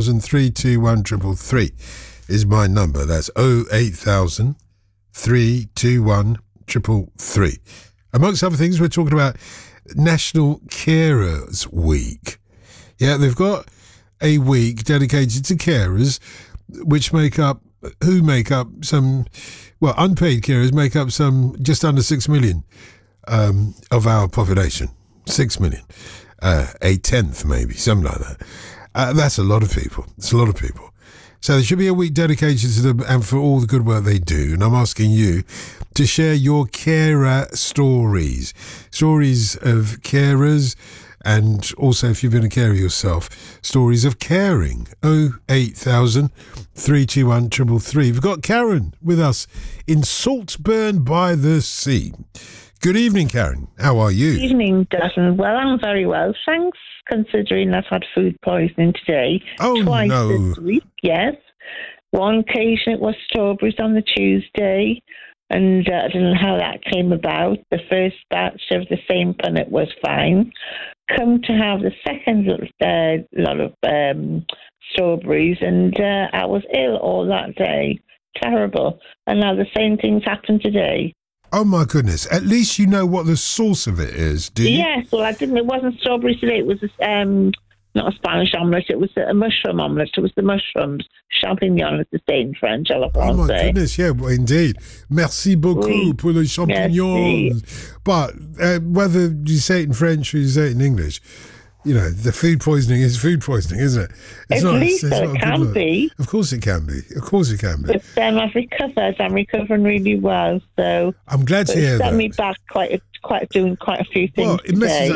08000 321 333 is my number. That's 08000 321 333. Amongst other things, we're talking about National Carers Week. Yeah, they've got a week dedicated to carers, which make up some, well, unpaid carers make up some just under 6 million of our population. 6 million. A tenth, maybe, something like that. That's a lot of people. It's a lot of people. So there should be a week dedicated to them and for all the good work they do. And I'm asking you to share your carer stories. Stories of carers, and also if you've been a carer yourself, stories of caring. 08000 321 333. We've got Karen with us in Saltburn by the Sea. Good evening, Karen. How are you? Good evening, Dutton. Well, I'm very well, thanks, considering I've had food poisoning today. Oh, twice no. this week, yes. One occasion it was strawberries on the Tuesday, and I don't know how that came about. The first batch of the same punnet was fine. Come to have the second lot of strawberries, and I was ill all that day. Terrible. And now the same thing's happened today. Oh, my goodness. At least you know what the source of it is, do you? Yes, well, I didn't. It wasn't strawberries today. It was not a Spanish omelette. It was a mushroom omelette. It was the mushrooms. Champignon, as they say in French. Oh, my goodness. Yeah, well, indeed. Merci beaucoup pour les champignons. Merci. But whether you say it in French or you say it in English, you know, the food poisoning is food poisoning, isn't it? At least it can be. Of course it can be. Of course it can be. But I've recovered. I'm recovering really well. So I'm glad to hear that. It set me back doing quite a few things Well, it messes